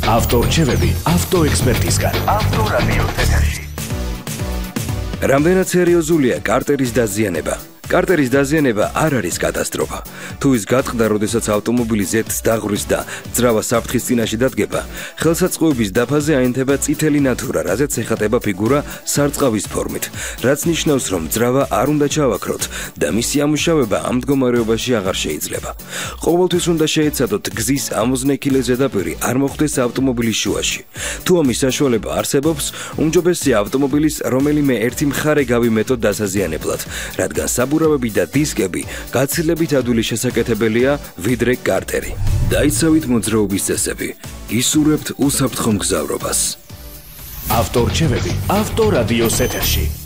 ავტორჩევები ავტოექსპერტისგან. ავტორადიო ეთერში. რამდენად სერიოზულია კარტერის დაზიანება? კარტერის დაზიანება არ არის კატასტროფა. თუ ის გატყდა, როდესაც ავტომობილი ზეთს დაღვრს და ძრავა საფრთხის წინაშე დადგება, ხელსაწყოების დაფაზე აინთება წითელი ნათურა, რაზეც ეხატება ფიგურა სარწყავის ფორმით, რაც ნიშნავს, რომ ძრავა არ უნდა ჩავაქროთ და მისი ამუშავება ამ მდგომარეობაში აღარ შეიძლება. ყოველთვის უნდა შეეცადოთ გზის ამოზნექილე ზედაპირი არ მოხვდეს ავტომობილის შუაში. თუ ამის საშუალება არსებობს, უმჯობესია ავტომობილის რომელიმე ერთი მხარე გავიმეტოთ დასაზიანებლად, რადგან საბურავები და დისკები გაცილებით ადვილი შესაკეთებელია ვიდრე კარტერი. დაიცავით მოძრაობის წესები. ისურვებთ უსაფრთხო მგზავრობას. ავტორჩევები ავტორადიოს ეთერში.